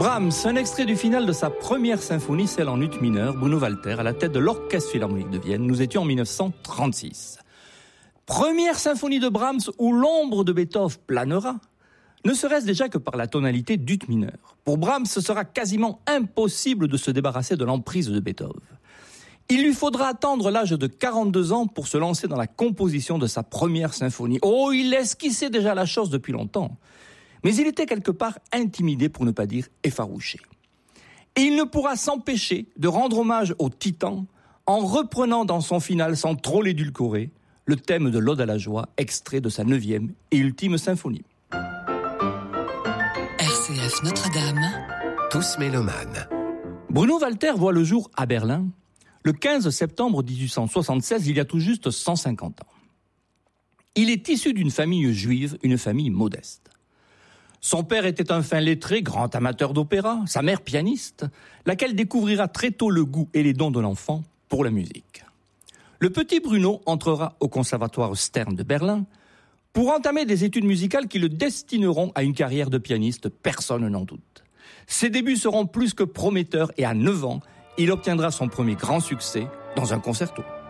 Brahms, un extrait du final de sa première symphonie, celle en ut mineur, Bruno Walter, à la tête de l'Orchestre Philharmonique de Vienne. Nous étions en 1936. Première symphonie de Brahms où l'ombre de Beethoven planera, ne serait-ce déjà que par la tonalité d'ut mineur. Pour Brahms, ce sera quasiment impossible de se débarrasser de l'emprise de Beethoven. Il lui faudra attendre l'âge de 42 ans pour se lancer dans la composition de sa première symphonie. Oh, il esquissait déjà la chose depuis longtemps. Mais il était quelque part intimidé, pour ne pas dire effarouché. Et il ne pourra s'empêcher de rendre hommage au Titan en reprenant dans son final, sans trop l'édulcorer, le thème de l'Ode à la joie, extrait de sa 9e et ultime symphonie. RCF Notre-Dame, Tous mélomanes. Bruno Walter voit le jour à Berlin le 15 septembre 1876, il y a tout juste 150 ans. Il est issu d'une famille juive, une famille modeste. Son père était un fin lettré, grand amateur d'opéra, sa mère pianiste, laquelle découvrira très tôt le goût et les dons de l'enfant pour la musique. Le petit Bruno entrera au conservatoire Stern de Berlin pour entamer des études musicales qui le destineront à une carrière de pianiste, personne n'en doute. Ses débuts seront plus que prometteurs et à 9 ans, il obtiendra son premier grand succès dans un concerto.